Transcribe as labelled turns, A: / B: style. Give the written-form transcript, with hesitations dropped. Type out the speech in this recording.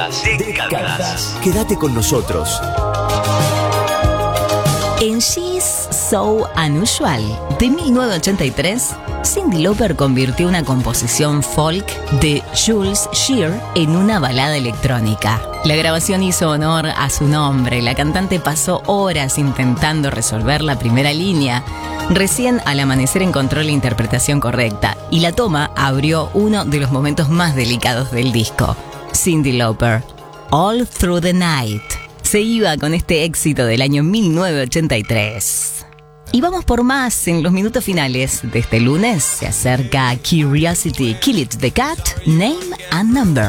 A: Décadas. Quédate con nosotros.
B: En She's So Unusual, de 1983, Cyndi Lauper convirtió una composición folk de Jules Shear en una balada electrónica. La grabación hizo honor a su nombre. La cantante pasó horas intentando resolver la primera línea. Recién al amanecer encontró la interpretación correcta y la toma abrió uno de los momentos más delicados del disco. Cyndi Lauper, All Through the Night, se iba con este éxito del año 1983. Y vamos por más en los minutos finales de este lunes. Se acerca Curiosity, Kill It the Cat, Name and Number.